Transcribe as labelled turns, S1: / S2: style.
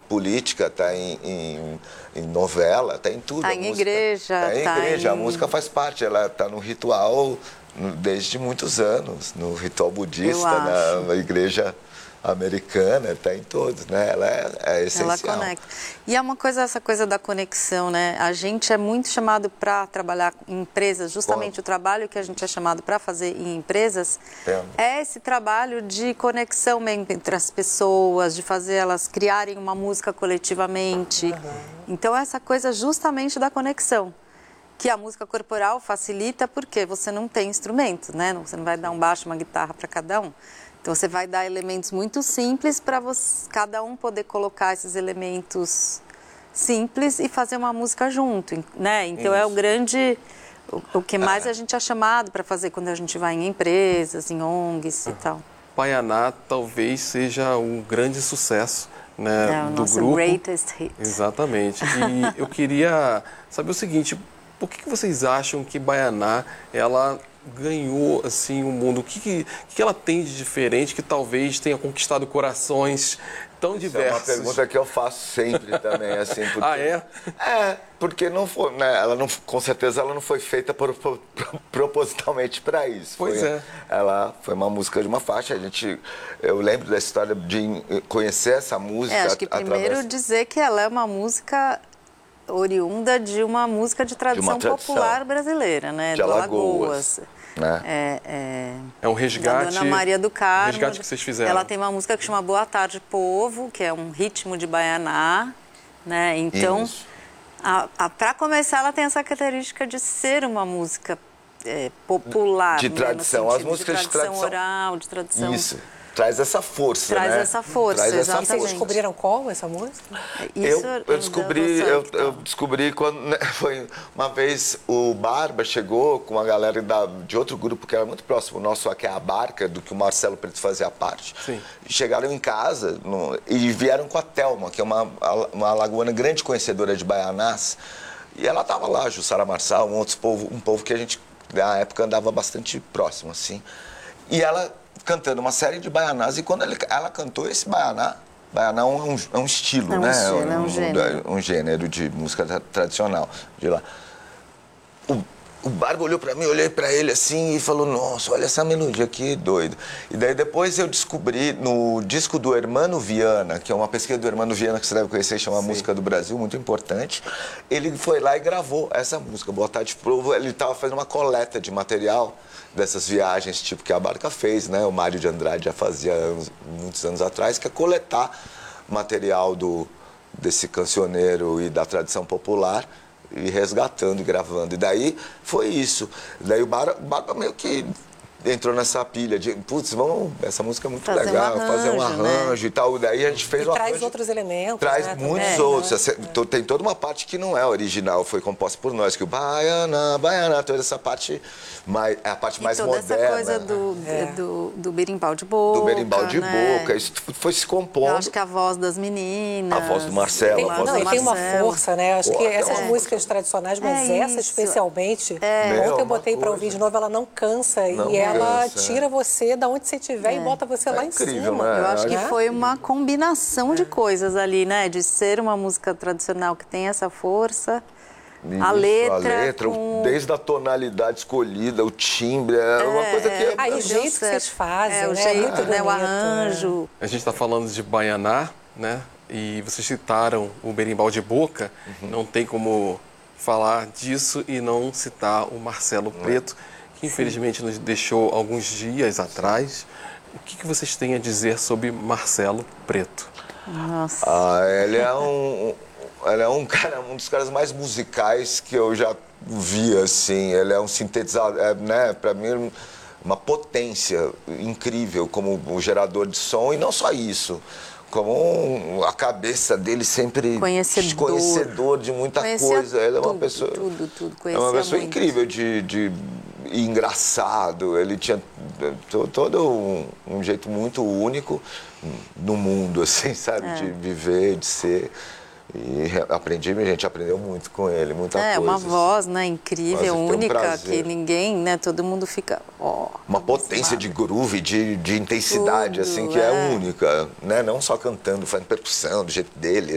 S1: política, está em novela, está em tudo.
S2: Está em igreja.
S1: Está em igreja, a música faz parte, ela está no ritual desde muitos anos, no ritual budista, na igreja americana, está em todos, né? Ela é essencial.
S2: Ela conecta. E é uma coisa, essa coisa da conexão, né? A gente é muito chamado para trabalhar em empresas, justamente o trabalho que a gente é chamado para fazer em empresas é esse trabalho de conexão entre as pessoas, de fazer elas criarem uma música coletivamente. Então, essa coisa justamente da conexão, que a música corporal facilita porque você não tem instrumento, né? Você não vai dar um baixo, uma guitarra para cada um. Então, você vai dar elementos muito simples para cada um poder colocar esses elementos simples e fazer uma música junto, né? Então, é o que mais a gente é chamado para fazer quando a gente vai em empresas, em ONGs e tal.
S3: Baianá talvez seja um grande sucesso, né,
S2: o
S3: do
S2: nosso
S3: grupo.
S2: greatest hit.
S3: Exatamente. E eu queria saber o seguinte, por que vocês acham que Baianá, ela ganhou assim o mundo? O que ela tem de diferente que talvez tenha conquistado corações tão diversos?
S1: É uma pergunta que eu faço sempre também, assim. Porque, porque não foi, né? Ela não, com certeza ela não foi feita propositalmente para isso. Ela foi uma música de uma faixa. Eu lembro da história de conhecer essa música.
S2: Acho que primeiro dizer que ela é uma música oriunda de uma música de tradição popular brasileira, né?
S1: De Alagoas.
S2: Né?
S3: É um resgate.
S2: Da Dona Maria do Carmo.
S3: Resgate que vocês fizeram.
S2: Ela tem uma música que chama Boa Tarde, Povo, que é um ritmo de baianá, né? Então, para começar, ela tem essa característica de ser uma música popular.
S1: De tradição. As músicas de tradição
S2: oral, de tradição.
S1: Isso. Traz essa força,
S2: Traz essa força, exatamente.
S4: E vocês descobriram como essa música?
S1: Eu descobri quando foi uma vez o Barba chegou com uma galera de outro grupo que era muito próximo, o nosso aqui é a Barca, do que o Marcelo Preto fazia parte.
S3: Sim.
S1: Chegaram em casa e vieram com a Thelma, que é uma alagoana grande conhecedora de baianás. E ela estava lá, Jussara Marçal, um povo que a gente, na época, andava bastante próximo, assim. E ela cantando uma série de baianás, e quando ela cantou esse baianá é um estilo, né? Um gênero de música tradicional de lá. O Barba olhou pra mim, eu olhei pra ele assim e falou, nossa, olha essa melodia aqui, doido. E daí depois eu descobri no disco do Hermano Viana, que é uma pesquisa do Hermano Viana que você deve conhecer, chama Música do Brasil, muito importante. Ele foi lá e gravou essa música, Boa Tarde Povo. Ele estava fazendo uma coleta de material dessas viagens, tipo que a Barca fez, né? O Mário de Andrade já fazia muitos anos atrás, que é coletar material desse cancioneiro e da tradição popular, e resgatando e gravando. E daí foi isso. Daí o Barba meio que entrou nessa pilha de, putz, essa música é muito legal, fazer um arranjo, né? E tal. Daí a gente fez um arranjo.
S4: Traz outros elementos.
S1: Traz muitos outros. Tem toda uma parte que não é original, foi composta por nós, que o Baianá, toda essa parte, é a parte mais moderna.
S2: Toda essa coisa do berimbau de boca.
S1: Do berimbau de boca. Isso foi se compondo.
S2: Eu acho que a voz das meninas.
S1: A voz do Marcelo.
S4: Tem uma força, né? Acho que essas músicas tradicionais, mas essa especialmente, ontem eu botei para ouvir de novo, ela não cansa. Ela tira você da onde você estiver e bota você lá
S1: incrível,
S4: em cima.
S1: Né?
S2: Eu acho que foi uma combinação de coisas ali, né? De ser uma música tradicional que tem essa força.
S1: Isso,
S2: a letra
S1: desde a tonalidade escolhida, o timbre, é uma coisa que...
S4: o jeito que vocês fazem,
S2: o jeito, o arranjo.
S3: A gente está falando de Baianá, né? E vocês citaram o berimbau de boca. Não tem como falar disso e não citar o Marcelo Preto, que infelizmente nos deixou alguns dias atrás. O que vocês têm a dizer sobre Marcelo Preto?
S2: Nossa.
S1: Ele é um dos caras mais musicais que eu já vi, assim. Ele é um sintetizador, né? Para mim, uma potência incrível como um gerador de som. E não só isso, como a cabeça dele sempre conhecedor de muita coisa. Ele é uma pessoa, é uma pessoa incrível de engraçado. Ele tinha todo um jeito muito único no mundo, assim, sabe, de viver, de ser. E a gente aprendeu muito com ele, muita coisa.
S2: É uma voz, né, incrível, única, que ninguém, né, todo mundo fica,
S1: uma potência de groove, de intensidade, assim, que é única, né, não só cantando, fazendo percussão do jeito dele.